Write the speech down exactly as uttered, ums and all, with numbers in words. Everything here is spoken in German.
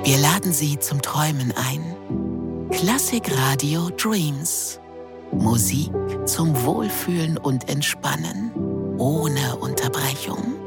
Wir laden Sie zum Träumen ein. Klassikradio Dreams. Musik zum Wohlfühlen und Entspannen ohne Unterbrechung.